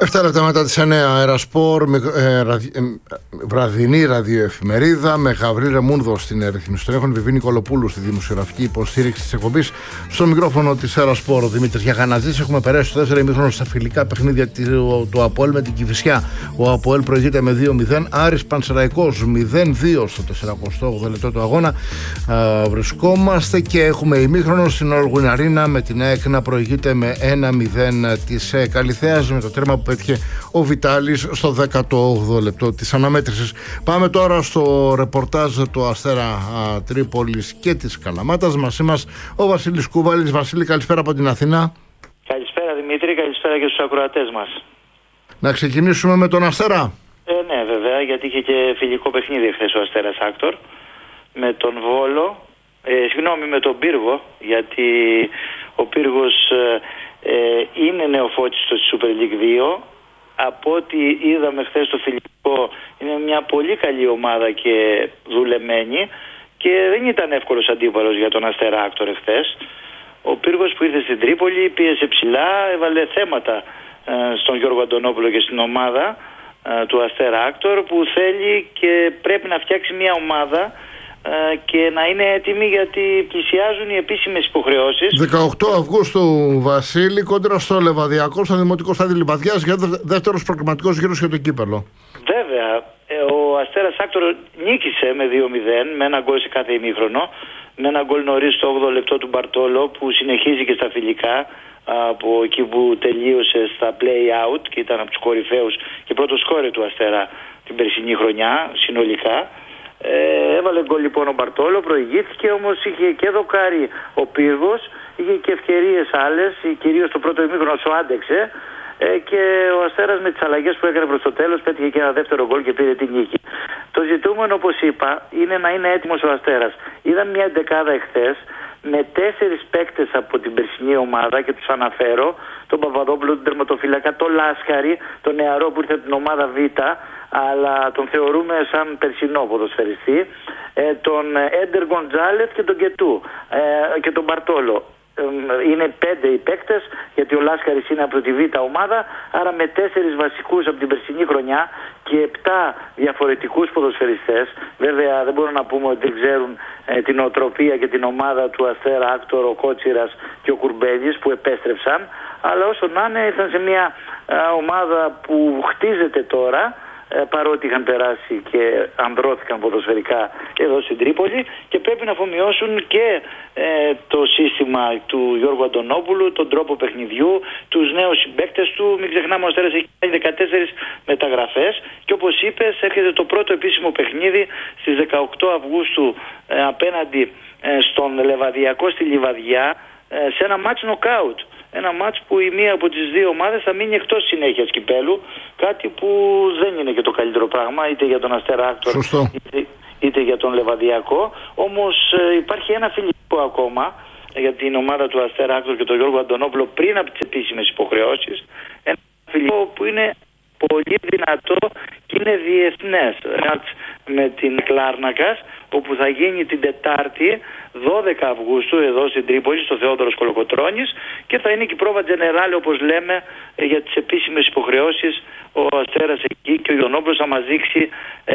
7 λεπτά μετά τις 9, Αερασπορ, βραδινή ραδιοεφημερίδα με Γαβρίλ Ρεμούνδο στην ρυθμιστή. Έχουν Βιβί Νικολοπούλου στη δημοσιογραφική υποστήριξη της εκπομπής. Στο μικρόφωνο της Αερασπορ, ο Δημήτρης Γιαγανατζής. Έχουμε περάσει το 4 ημίχρονο στα φιλικά παιχνίδια του ΑΠΟΕΛ με την Κηφισιά. Ο ΑΠΟΕΛ προηγείται με 2-0. Άρης Πανσεραϊκός 0-2 στο 48ο λεπτό του αγώνα. Βρισκόμαστε και έχουμε ημίχρονο στην Όλγουιν Αρίνα με την ΑΕΚ να προηγείται με 1-0 της Καλιθέας με το τέρμα που πέτυχε ο Βιτάλης στο 18ο λεπτό της αναμέτρησης. Πάμε τώρα στο ρεπορτάζ του Αστέρα Τρίπολης και της Καλαμάτας. Μαζί μας ο Βασίλης Κούβαλης. Βασίλη, καλησπέρα από την Αθήνα. Καλησπέρα Δημήτρη, καλησπέρα και στους ακροατές μας. Να ξεκινήσουμε με τον Αστέρα. Ναι, βέβαια, γιατί είχε και φιλικό παιχνίδι χθες ο Αστέρας Άκτορ με τον Βόλο, με τον Πύργο, γιατί ο Πύργος είναι νεοφώτης στο Super League 2. Από ό,τι είδαμε χθες στο φιλικό, είναι μια πολύ καλή ομάδα και δουλεμένη και δεν ήταν εύκολος αντίπαλος για τον Αστέρα Άκτορ χθες. Ο Πύργος που ήρθε στην Τρίπολη πίεσε ψηλά, έβαλε θέματα στον Γιώργο Αντωνόπουλο και στην ομάδα του Αστέρα Άκτορ, που θέλει και πρέπει να φτιάξει μια ομάδα και να είναι έτοιμοι, γιατί πλησιάζουν οι επίσημες υποχρεώσεις. 18 Αυγούστου, Βασίλη, κόντρα στο Λεβαδιακό, στο Δημοτικό Στάδιο Λιβαδιάς, για δεύτερος προκριματικός γύρος για το κύπελλο. Βέβαια, ο Αστέρας Άκτορ νίκησε με 2-0, με ένα γκολ σε κάθε ημίχρονο, με ένα γκολ νωρίς στο 8ο λεπτό του Μπαρτόλο, που συνεχίζει και στα φιλικά, από εκεί που τελείωσε στα play-out και ήταν από τους κορυφαίους και πρώτο σκόρερ του Αστέρα την περσινή χρονιά συνολικά. Έβαλε γκολ λοιπόν ο Μπαρτόλο, προηγήθηκε, όμως είχε και δοκάρι ο Πύργος, είχε και ευκαιρίες άλλες, κυρίως το πρώτο ημίχρονο σου άντεξε, και ο Αστέρας με τις αλλαγές που έκανε προς το τέλος πέτυχε και ένα δεύτερο γκολ και πήρε την νίκη. Το ζητούμενο, όπως είπα, είναι να είναι έτοιμος ο Αστέρας. Είδα μια εντεκάδα εχθές με 4 παίκτες από την περσινή ομάδα και τους αναφέρω: τον Παπαδόπουλο, τον τερματοφύλακα, τον Λάσκαρη, τον νεαρό που ήρθε από την ομάδα Β, αλλά τον θεωρούμε σαν περσινό ποδοσφαιριστή, τον Έντερ Γκοντζάλεφ και τον Κετού και τον Μπαρτόλο. Είναι 5 οι παίκτες, γιατί ο Λάσκαρης είναι από τη Β' ομάδα, άρα με 4 βασικούς από την περσινή χρονιά και 7 διαφορετικούς ποδοσφαιριστές. Βέβαια δεν μπορούμε να πούμε ότι δεν ξέρουν την οτροπία και την ομάδα του Αστέρα Άκτορ, ο Κότσιρας και ο Κουρμπέλης που επέστρεψαν, αλλά όσο να είναι ήρθαν σε μια ομάδα που χτίζεται τώρα, παρότι είχαν περάσει και ανδρώθηκαν ποδοσφαιρικά εδώ στην Τρίπολη, και πρέπει να αφομοιώσουν και το σύστημα του Γιώργου Αντωνόπουλου, τον τρόπο παιχνιδιού, τους νέους συμπαίκτες του. Μην ξεχνάμε, ο Αστέρας έχει κάνει 14 μεταγραφές και, όπως είπες, έρχεται το πρώτο επίσημο παιχνίδι στις 18 Αυγούστου απέναντι στον Λεβαδιακό στη Λιβαδιά, σε ένα μάτς νοκάουτ. Ένα μάτς που η μία από τις δύο ομάδες θα μείνει εκτός συνέχειας κυπέλου, κάτι που δεν είναι και το καλύτερο πράγμα, είτε για τον Αστέρα Άκτορ είτε για τον Λεβαδιακό. Όμως υπάρχει ένα φιλικό ακόμα για την ομάδα του Αστέρα Άκτορ και τον Γιώργο Αντωνόπουλο πριν από τις επίσημες υποχρεώσεις. Ένα φιλικό που είναι πολύ δυνατό και είναι διεθνές, με την Κλάρνακας, όπου θα γίνει την Τετάρτη 12 Αυγούστου εδώ στην Τρίπολη, στο Θεόδωρος Κολοκοτρώνης, και θα είναι και η πρόβα τζενεράλ, όπως λέμε, για τις επίσημες υποχρεώσεις. Ο Αστέρας εκεί και ο Ιωνόπουλος θα μας δείξει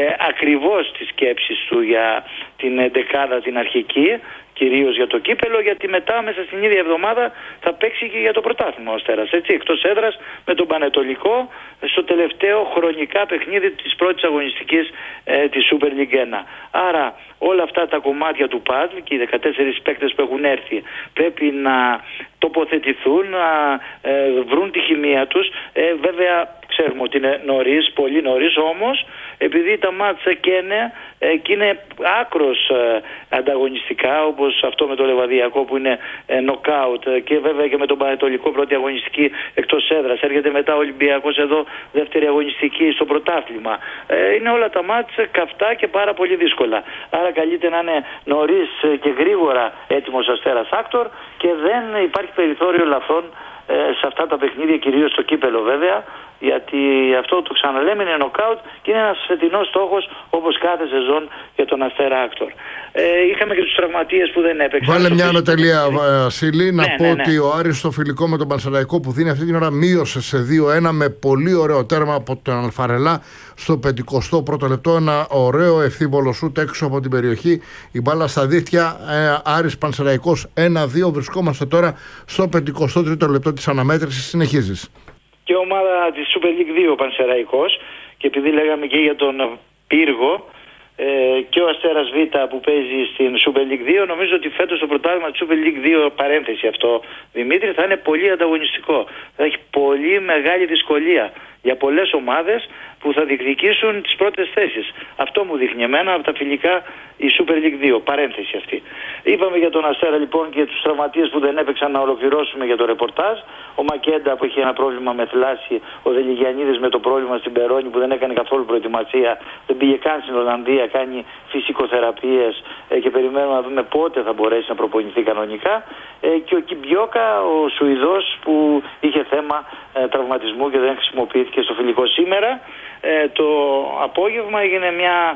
ακριβώς τις σκέψεις του για την εντεκάδα την αρχική, κυρίως για το κύπελο, γιατί μετά μέσα στην ίδια εβδομάδα θα παίξει και για το πρωτάθλημα ο Αστέρας, έτσι, εκτός έδρας με τον Πανετολικό, στο τελευταίο χρονικά παιχνίδι της πρώτης αγωνιστικής της Super League 1. Άρα όλα αυτά τα κομμάτια του παζλ και οι 14 παίκτες που έχουν έρθει πρέπει να τοποθετηθούν, να βρουν τη χημεία τους. Βέβαια ξέρουμε ότι είναι νωρίς, πολύ νωρίς, όμως επειδή τα μάτσα καίνε και είναι άκρος ανταγωνιστικά, όπως αυτό με το Λεβαδιακό που είναι νοκάουτ, και βέβαια και με τον Πανετολικό πρώτη αγωνιστική εκτός έδρας, έρχεται μετά ο Ολυμπιακός εδώ δεύτερη αγωνιστική στο πρωτάθλημα. Είναι όλα τα μάτσα καυτά και πάρα πολύ δύσκολα, άρα καλείται να είναι νωρίς και γρήγορα έτοιμος ο Αστέρας Άκτορ και δεν υπάρχει περιθώριο λαθών σε αυτά τα παιχνίδια, κυρίως στο κύπελο βέβαια, Γιατί αυτό το ξαναλέμε είναι νοκάουτ και είναι ένας φετινός στόχος όπως κάθε σεζόν για τον Αστέρα Άκτορ. Είχαμε και τους τραυματίες που δεν έπαιξαν. Βάλε μια ανωτελεία, Βασίλη, να πω ότι ο Άρης στο φιλικό με τον Πανσεραϊκό που δίνει αυτή την ώρα μείωσε σε 2-1 με πολύ ωραίο τέρμα από τον Αλφαρελά στο 51ο λεπτό. Ένα ωραίο ευθύβολο σούτ έξω από την περιοχή. Η μπάλα στα δίχτυα. Άρης Πανσεραϊκός 1-2. Βρισκόμαστε τώρα στο 53ο λεπτό της αναμέτρησης. Συνεχίζεις. Και ομάδα της Super League 2 ο Πανσεραϊκός, και επειδή λέγαμε και για τον Πύργο και ο Αστέρας Β που παίζει στην Super League 2, νομίζω ότι φέτος το πρωτάθλημα της Super League 2, παρένθεση αυτό Δημήτρη, θα είναι πολύ ανταγωνιστικό. Θα έχει πολύ μεγάλη δυσκολία για πολλές ομάδες που θα διεκδικήσουν τις πρώτες θέσεις. Αυτό μου δείχνει εμένα από τα φιλικά η Super League 2, παρένθεση αυτή. Είπαμε για τον Αστέρα λοιπόν και τους τραυματίες που δεν έπαιξαν, να ολοκληρώσουμε για το ρεπορτάζ. Ο Μακέντα που είχε ένα πρόβλημα με θλάση, ο Δελιγιαννίδης με το πρόβλημα στην Περόνη που δεν έκανε καθόλου προετοιμασία, δεν πήγε καν στην Ολλανδία, κάνει φυσικοθεραπείες και περιμένουμε να δούμε πότε θα μπορέσει να προπονηθεί κανονικά. Και ο Κιμπιόκα, ο Σουηδός που είχε θέμα τραυματισμού και δεν χρησιμοποιήθηκε στο φιλικό σήμερα. Το απόγευμα έγινε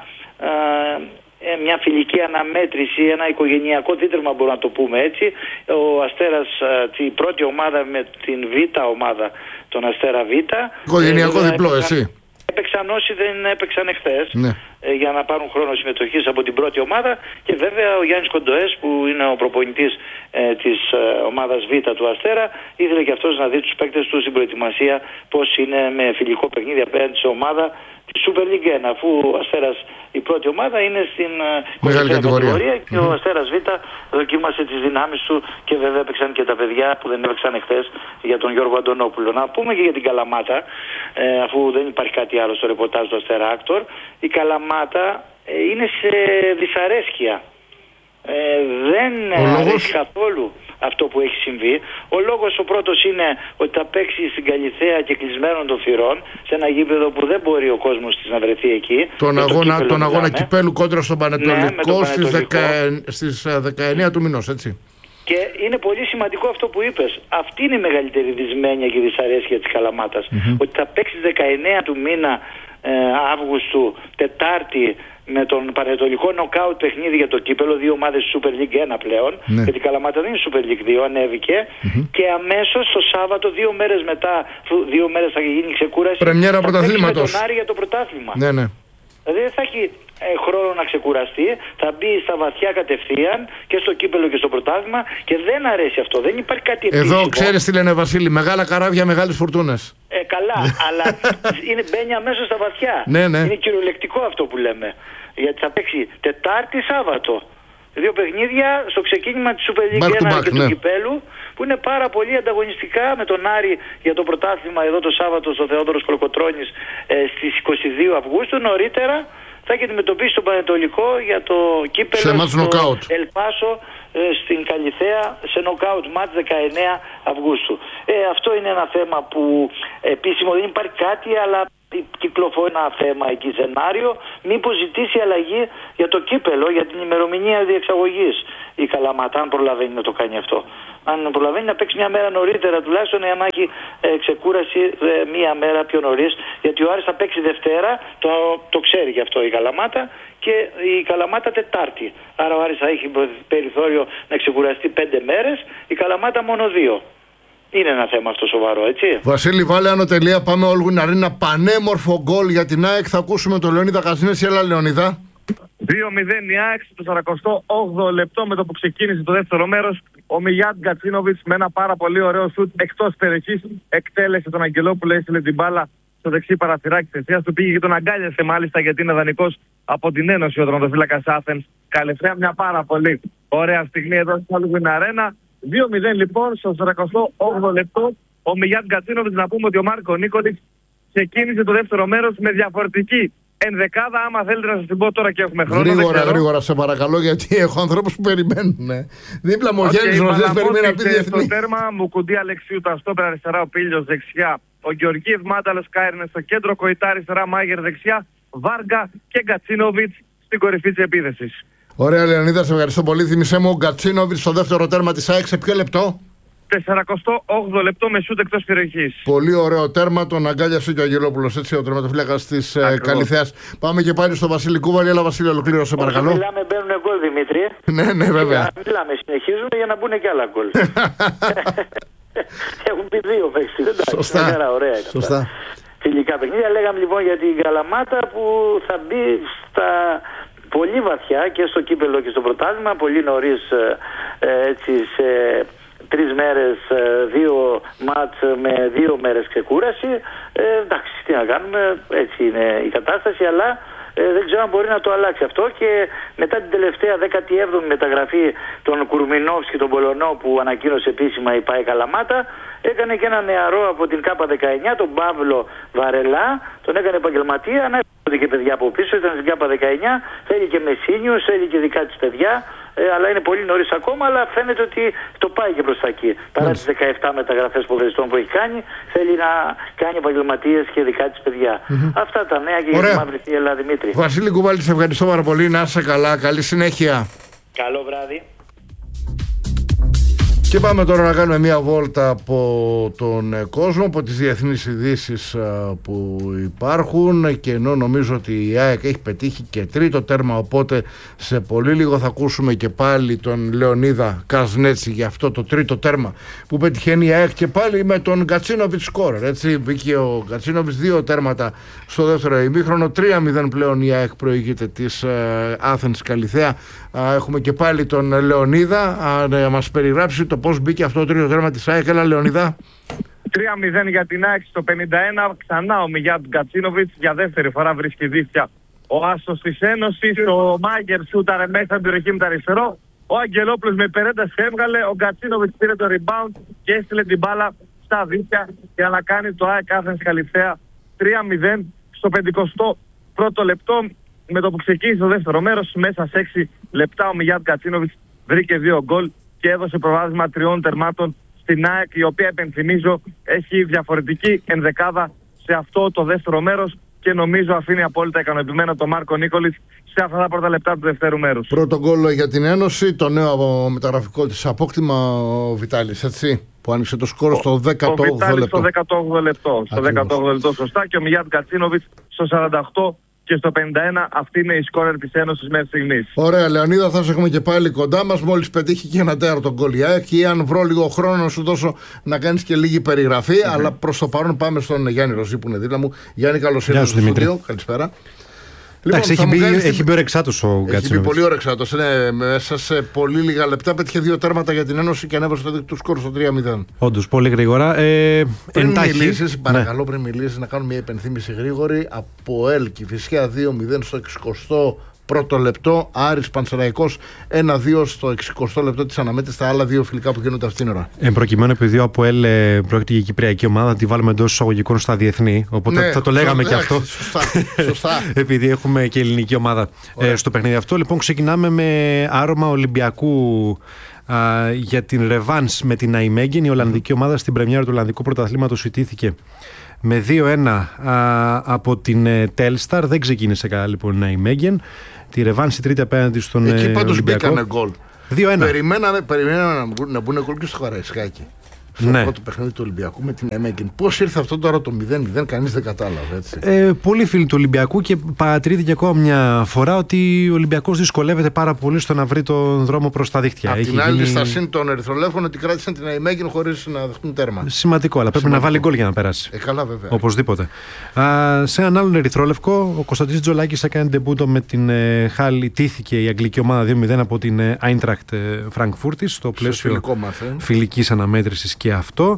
μια φιλική αναμέτρηση, ένα οικογενειακό τίτλημα μπορούμε να το πούμε έτσι. Ο Αστέρας, την πρώτη ομάδα με την Β ομάδα, τον Αστέρα Β. Οικογενειακό διπλό, εσύ. Έπαιξαν όσοι δεν έπαιξαν εχθές, για να πάρουν χρόνο συμμετοχής από την πρώτη ομάδα, και βέβαια ο Γιάννης Κοντοές που είναι ο προπονητής της ομάδας Β του Αστέρα ήθελε και αυτός να δει τους παίκτες του στην προετοιμασία πώς είναι με φιλικό παιχνίδι απέναντι σε ομάδα τη Super League 1, αφού ο Αστέρας η πρώτη ομάδα είναι στην μεγάλη κατηγορία και ο Αστέρας Β δοκίμασε τις δυνάμεις του και βέβαια έπαιξαν και τα παιδιά που δεν έπαιξαν εχθές για τον Γιώργο Αντωνόπουλο. Να πούμε και για την Καλαμάτα, αφού δεν υπάρχει κάτι άλλο στο ρεπορτάζ του Αστέρα Άκτορ. Η Καλαμάτα είναι σε δυσαρέσκεια. Δεν αρέσει καθόλου αυτό που έχει συμβεί. Ο λόγος ο πρώτος είναι ότι θα παίξει στην Καλιθέα και κλεισμένων των θυρών, σε ένα γήπεδο που δεν μπορεί ο κόσμος της να βρεθεί εκεί. Τον αγώνα κυπέλου κόντρα στον Πανετολικό στις 19 του μηνός, έτσι. Και είναι πολύ σημαντικό αυτό που είπες. Αυτή είναι η μεγαλύτερη δυσμένεια και δυσαρέσκεια της Καλαμάτας. Ότι θα παίξει 19 του μήνα Αύγουστου, Τετάρτη, με τον Πανετολικό νοκάουτ παιχνίδι για το κύπελο, δύο ομάδες Super League 1 πλέον, γιατί η Καλαμάτα δεν είναι Super League 2, ανέβηκε, και αμέσως το Σάββατο, 2 μέρες μετά, 2 μέρες θα γίνει η ξεκούραση, πρεμιέρα θα παίξει με τον Άρη για το πρωτάθλημα. Ναι. Δηλαδή δεν θα έχει χρόνο να ξεκουραστεί, θα μπει στα βαθιά κατευθείαν και στο κύπελο και στο πρωτάθλημα, και δεν αρέσει αυτό. Δεν υπάρχει κάτι επίσημο. Εδώ ξέρεις τι λένε, Βασίλη, μεγάλα καράβια, μεγάλες φουρτούνες. Καλά, αλλά μπαίνει αμέσως στα βαθιά. Ναι. Είναι κυριολεκτικό αυτό που λέμε. Γιατί θα παίξει Τετάρτη, Σάββατο. 2 παιχνίδια στο ξεκίνημα της Super League 1 και του κυπέλου, που είναι πάρα πολύ ανταγωνιστικά, με τον Άρη για το πρωτάθλημα εδώ το Σάββατο στο Θεόδωρος Κολοκοτρώνης στις 22 Αυγούστου. Νωρίτερα θα έχει αντιμετωπίσει τον Πανετολικό για το κύπελο στο Ελπάσο στην Καλιθέα σε νοκάουτ μάτς 19 Αυγούστου. Αυτό είναι ένα θέμα που επίσημο δεν υπάρχει κάτι, αλλά κυκλοφορεί ένα θέμα εκεί, σενάριο, μήπως ζητήσει αλλαγή για το κύπελο, για την ημερομηνία διεξαγωγής η Καλαμάτα, αν προλαβαίνει να το κάνει αυτό. Αν προλαβαίνει να παίξει μια μέρα νωρίτερα τουλάχιστον, για να έχει ξεκούραση μια μέρα πιο νωρίς, γιατί ο Άρης θα παίξει Δευτέρα, το ξέρει γι' αυτό η Καλαμάτα, και η Καλαμάτα Τετάρτη. Άρα ο Άρης θα έχει περιθώριο να ξεκουραστεί 5 μέρες, η Καλαμάτα μόνο 2. Είναι ένα θέμα αυτό σοβαρό, έτσι. Βασίλη, βάλε ανωτελεία. Πάμε Όλγουιν Αρίνα. Πανέμορφο γκολ για την ΑΕΚ. Θα ακούσουμε τον Λεωνίδα Καζίνεση. Έλα, Λεωνίδα. 2-0 η ΑΕΚ στο 48ο λεπτό, με το που ξεκίνησε το δεύτερο μέρος. Ο Μιγιάτ Γκατσίνοβιτς με ένα πάρα πολύ ωραίο σουτ εκτός περιοχής εκτέλεσε τον Αγγελόπουλο, έστειλε την μπάλα στο δεξί παραθυράκι της αιστείας του, πήγε και τον αγκάλιασε μάλιστα, γιατί είναι δανεικός από την Ένωση ο τερματοφύλακας Άθενς Καλυθέα. Μια πάρα πολύ ωραία στιγμή εδώ στο Όλγουιν Αρένα. 2-0 λοιπόν στο 48ο λεπτό. Ο Μιγιάτ Γκατσίνοβιτς, να πούμε ότι ο Μάρκο Νίκολιτς ξεκίνησε το δεύτερο μέρος με διαφορετική ενδεκάδα. Άμα θέλετε να σας την πω τώρα και έχουμε χρόνο. Γρήγορα σε παρακαλώ, γιατί έχω ανθρώπους που περιμένουν. Δίπλα μου ο Γέννης Ροζές περιμένει να πει διεθνή. Στο τέρμα μου Κουντή Αλεξίου, τα στόπερα αριστερά, ο Πίλιος δεξιά, ο Γεωργίευ Μάνταλος Κάιρνε στο κέντρο, Κοϊτά αριστερά, Μάγερ δεξιά, Βάργα και Γκατσίνοβιτς στην κορυφή της επίθεσης. Ωραία, Λεωνίδα, σε ευχαριστώ πολύ. Θυμήσέ μου, ο Γκατσίνοβιτς στο δεύτερο τέρμα της ΑΕΚ σε ποιο λεπτό? 48ο λεπτό με σούτ εκτός περιοχής. Πολύ ωραίο τέρμα, τον αγκάλιασε και ο Αγγελόπουλος, έτσι, ο τερματοφύλακας της Καλιθέας. Πάμε και πάλι στο Βασίλη Κούβαλη. Έλα, Βασίλη, ολοκλήρωσε, παρακαλώ. Μιλάμε, μπαίνουν γκολ, Δημήτρη. Ναι, βέβαια. Μιλάμε, συνεχίζουμε για να μπουν και άλλα γκολ. Έχουν πει 2 μέχρι. Σωστά. Ωραία. Σωστά. Φιλικά παιχνίδια. Λέγαμε λοιπόν για την Καλαμάτα που θα μπει στα πολύ βαθιά και στο κύπελο και στο πρωτάθλημα. Πολύ νωρίς, έτσι, σε 3 μέρες, 2 μάτς με 2 μέρες ξεκούραση. Εντάξει, τι να κάνουμε, έτσι είναι η κατάσταση, αλλά δεν ξέρω αν μπορεί να το αλλάξει αυτό. Και μετά την τελευταία 17η μεταγραφή των Κουρμινόφς και τον Πολωνό που ανακοίνωσε επίσημα η ΠΑΕ Καλαμάτα, έκανε και ένα νεαρό από την ΚΑΠΑ19, τον Παύλο Βαρελά, τον έκανε επαγγελματία, να έρχονται και παιδιά από πίσω, ήταν στην ΚΑΠΑ19, θέλει και Μεσίνιους, θέλει και δικά της παιδιά, αλλά είναι πολύ νωρίς ακόμα, αλλά φαίνεται ότι το πάει και προς τα εκεί. Παρά τις 17 μεταγραφές ποδοσφαιριστών που έχει κάνει, θέλει να κάνει επαγγελματίες και δικά της παιδιά. Αυτά τα νέα και για τη Μαύρη Θύελλα, Δημήτρη. Βασίλη Κουβάλη, σε ευχαριστώ πάρα πολύ, να είσαι καλά, καλή συνέχεια. Καλό βράδυ. Και πάμε τώρα να κάνουμε μια βόλτα από τον κόσμο, από τις διεθνείς ειδήσεις που υπάρχουν, και ενώ νομίζω ότι η ΑΕΚ έχει πετύχει και 3ο τέρμα, οπότε σε πολύ λίγο θα ακούσουμε και πάλι τον Λεωνίδα Καζνέτσι για αυτό το 3ο τέρμα που πετυχαίνει η ΑΕΚ, και πάλι με τον Γκατσίνοβιτς σκόρερ, έτσι. Μπήκε ο Γκατσίνοβιτς 2 τέρματα στο δεύτερο ημίχρονο, 3-0 πλέον η ΑΕΚ προηγείται της Άθενς Καλιθέα. Έχουμε και πάλι τον Λεωνίδα να μας περιγράψει το πώς μπήκε αυτό το 3ο τέρμα της ΑΕΚ. Έλα, Λεωνίδα. 3-0 για την ΑΕΚ στο 51. Ξανά ο Μιγιάτ Γκατσίνοβιτς για δεύτερη φορά βρίσκει δίχτυα. Ο άσος της Ένωσης, ο Μάγκερ σούταρε μέσα στην περιοχή με τα αριστερό. Ο Αγγελόπουλος με υπερένταση έβγαλε. Ο Γκατσίνοβιτς πήρε το rebound και έστειλε την μπάλα στα δίχτυα για να κάνει το ΑΕΚ Άθενς Καλιθέα 3-0 στο 51ο λεπτό. Με το που ξεκίνησε το δεύτερο μέρος, μέσα σε 6 λεπτά ο Μιγιάτ Γκατσίνοβιτς βρήκε 2 γκολ και έδωσε προβάδισμα 3 τερμάτων στην ΑΕΚ, η οποία, επενθυμίζω, έχει διαφορετική ενδεκάδα σε αυτό το δεύτερο μέρος και νομίζω αφήνει απόλυτα ικανοποιημένο τον Μάρκο Νίκολιτς σε αυτά τα πρώτα λεπτά του δεύτερου μέρους. Πρώτο γκολ για την Ένωση, το νέο μεταγραφικό της απόκτημα, ο Βιτάλης, έτσι, που άνοιξε το σκόρο στο 18ο λεπτό. Στο 18ο λεπτό. Στο 18ο λεπτό, σωστά, και ο Μιγιάτ Γκατσίνοβιτς στο 48 και στο 51. Αυτή είναι η σκόρερ της Ένωσης μέχρι στιγμής. Ωραία, Λεωνίδα, θα σε έχουμε και πάλι κοντά μας. Μόλις πετύχει και ένα τέταρτο γκολ η ΑΕΚ, ή αν βρω λίγο χρόνο να σου δώσω να κάνεις και λίγη περιγραφή. Αλλά προς το παρόν πάμε στον Γιάννη Ροζή που είναι δίπλα μου. Γιάννη, καλώς ήρθες στο στούντιο. Καλησπέρα. Εντάξει, έχει μπει ωρεξάτος ο Γκατσίνοβιτς. Έχει μπει πολύ ωρεξάτος. Ναι, μέσα σε πολύ λίγα λεπτά πέτυχε 2 τέρματα για την Ένωση και ανέβασε το σκορ στο 3-0. Όντως, πολύ γρήγορα. Πριν μιλήσεις, παρακαλώ, πριν μιλήσεις, να κάνω μια υπενθύμηση γρήγορη. Από Έλκη, Φυσιά 2-0 στο 61ο λεπτό. Άρης Πανσεραϊκός 1-2 στο 60ο λεπτό της αναμέτρησης. Τα άλλα 2 φιλικά που γίνονται αυτήν την ώρα. Προκειμένου, επειδή ο ΑΠΟΕΛ πρόκειται για κυπριακή ομάδα, να τη βάλουμε εντός εισαγωγικών στα διεθνή. Οπότε ναι, θα το λέγαμε και αυτό. Σωστά. Επειδή έχουμε και ελληνική ομάδα στο παιχνίδι αυτό. Λοιπόν, ξεκινάμε με άρωμα Ολυμπιακού για την ρεβάνς με την Ναϊμέγεν. Η Ολλανδική ομάδα στην πρεμιέρα του Ολλανδικού Πρωταθλήματος ιτήθηκε με 2-1 από την Τέλσταρ. Δεν ξεκίνησε καλά λοιπόν η Ναϊμέγεν. Τη ρεβάνση τρίτη απέναντι στον Ολυμπιακό. Εκεί πάντως μπήκανε γκολ. 2-1. Περιμέναμε να μπουν γκολ και στο Καραϊσκάκι. Στο πρώτο παιχνίδι του Ολυμπιακού με την Ναϊμέγεν. Πώς ήρθε αυτό τώρα το 0-0, κανείς δεν κατάλαβε, έτσι. Πολλοί φίλοι του Ολυμπιακού, και παρατηρήθηκε ακόμα μια φορά ότι ο Ολυμπιακός δυσκολεύεται πάρα πολύ στο να βρει τον δρόμο προς τα δίχτυα. Απ' την άλλη, στα συν των Ερυθρολεύκων, ότι κράτησαν την Ναϊμέγεν χωρίς να δεχτούν τέρμα. Σημαντικό, αλλά πρέπει να βάλει γκολ για να περάσει. Καλά, βέβαια. Οπωσδήποτε. Σε έναν άλλον Ερυθρόλευκο, ο Κωνσταντής Τζολάκης έκανε ντεμπούτο με την Χάλ. Ιτήθηκε η αγγλική ομάδα 2-0 από την Άιντραχτ Φραγκφούρτης στο πλαίσιο φιλικής αναμέτρησης. Και αυτό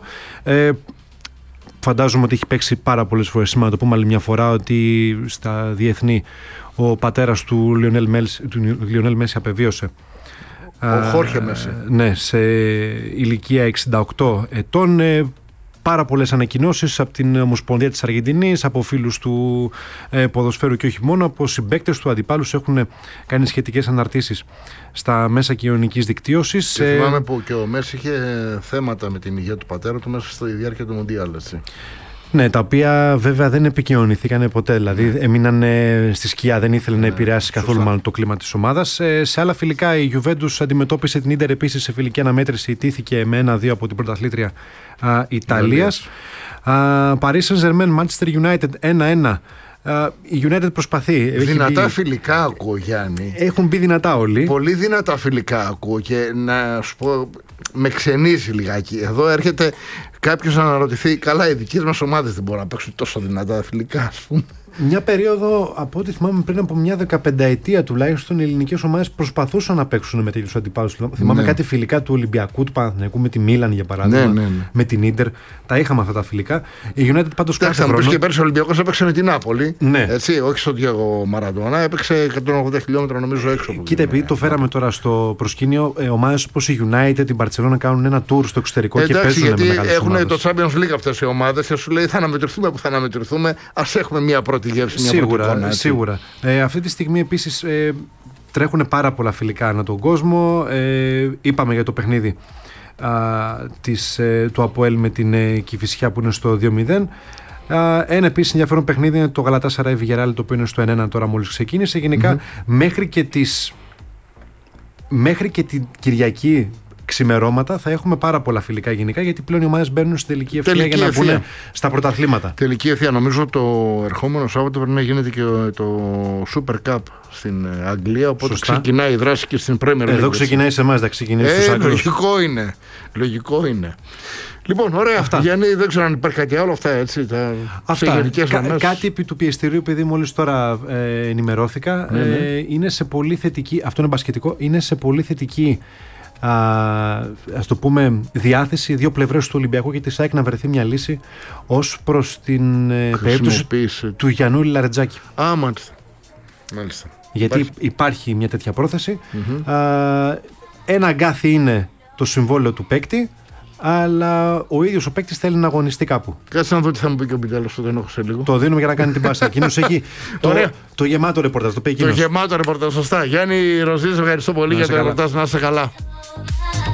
φαντάζομαι ότι έχει παίξει πάρα πολλές φορές. Σήμερα να το πούμε άλλη μια φορά ότι στα διεθνή ο πατέρας του Λιονέλ Μέση απεβίωσε. Ο Χόρχε Μέση. Ναι, σε ηλικία 68 ετών. Πάρα πολλές ανακοινώσεις από την Ομοσπονδία της Αργεντινής, από φίλους του ποδοσφαίρου και όχι μόνο, από συμπαίκτες του, αντιπάλους, έχουν κάνει σχετικές αναρτήσεις στα μέσα κοινωνικής δικτύωσης. Θυμάμαι που και ο Μέση είχε θέματα με την υγεία του πατέρα του μέσα στη διάρκεια του Μουντιάλ, έτσι. Ναι, τα οποία βέβαια δεν επικοινωνηθήκαν ποτέ. Δηλαδή έμειναν στη σκιά, δεν ήθελε να επηρεάσει καθόλου μάλλον το κλίμα της ομάδας. Σε άλλα φιλικά, η Juventus αντιμετώπισε την Ίντερ επίσης σε φιλική αναμέτρηση. Ιτήθηκε με 1-2 από την πρωταθλήτρια Ιταλίας. Paris Saint-Germain, Manchester United 1-1. Η United προσπαθεί. Δυνατά φιλικά ακούω, Γιάννη. Έχουν μπει δυνατά όλοι. Πολύ δυνατά φιλικά ακούω και να σου πω, με ξενίζει λιγάκι. Εδώ έρχεται κάποιος να αναρωτηθεί, καλά, οι δικές μας ομάδες δεν μπορούν να παίξουν τόσο δυνατά φιλικά, ας πούμε. Μια περίοδο, από ό,τι θυμάμαι, πριν από μια 15ετία τουλάχιστον, οι ελληνικές ομάδες προσπαθούσαν να παίξουν με τέτοιους αντιπάλους. Θυμάμαι κάτι φιλικά του Ολυμπιακού, του Παναθηναϊκού με τη Μίλαν για παράδειγμα. Με την Ίντερ. Τα είχαμε αυτά τα φιλικά. Η United πάντως κάθε χρόνο. Θα μου και πέρσι ο Ολυμπιακός έπαιξε με την Νάπολη. Ναι. Έτσι, όχι στο Διέγο Μαραντόνα. Έπαιξε 180 χιλιόμετρα νομίζω έξω. Κοίτα, επειδή το φέραμε τώρα στο προσκήνιο, ομάδες όπως η United, την Barcelona κάνουν ένα tour στο εξωτερικό και παίζουν με μεγάλες ομάδες. Έχουν το Champions League αυτές οι ομάδες και σου λέει θα αναμετρηθούμε που θα αναμετρηθούμε. Ας έχουμε μια πρώτη. Σίγουρα. Αυτή τη στιγμή επίσης τρέχουν πάρα πολλά φιλικά ανά τον κόσμο. Είπαμε για το παιχνίδι του ΑΠΟΕΛ με την Κηφισιά που είναι στο 2-0. Ένα επίσης ενδιαφέρον παιχνίδι είναι το Γαλατάσαράι Βιγεράλ, το οποίο είναι στο 1-1 τώρα μόλις ξεκίνησε. Γενικά μέχρι και την Κυριακή ξημερώματα θα έχουμε πάρα πολλά φιλικά γενικά, γιατί πλέον οι ομάδες μπαίνουν στην τελική ευθεία για να βγουν στα πρωταθλήματα. Τελική ευθεία. Νομίζω το ερχόμενο Σάββατο πρέπει να γίνεται και το Super Cup στην Αγγλία. Οπότε ξεκινάει η δράση και στην Premier League. Εδώ ξεκινάει σε εμάς, θα ξεκινήσει στους Άγγλους. Λογικό είναι. Λοιπόν, ωραία. Αυτά. Γιάννη, δεν ξέρω αν υπάρχει κάτι άλλο. Αυτά έτσι. Κάτι επί του πιεστηρίου, επειδή μόλις τώρα ενημερώθηκα, είναι σε πολύ θετική. Αυτό είναι μπασκετικό. Είναι σε πολύ θετική. Ας το πούμε διάθεση δύο πλευρές του Ολυμπιακού και της ΑΕΚ να βρεθεί μια λύση ως προς την περίπτωση του Γιαννούλη Λαρετζάκη. Μάλιστα. Γιατί υπάρχει μια τέτοια πρόθεση. Ένα αγκάθι είναι το συμβόλαιο του παίκτη, αλλά ο ίδιος ο παίκτης θέλει να αγωνιστεί κάπου. Κάτσε να δω τι θα μου πει και ο Πιτέλος, το ενόχωσε λίγο. Το δίνουμε για να κάνει την πάσα. Εκείνος έχει το γεμάτο ρεπορτάζ. Το γεμάτο ρεπορτάζ, σωστά. Γιάννη Ροζής, ευχαριστώ πολύ για το ρεπορτάζ. Να είσαι καλά.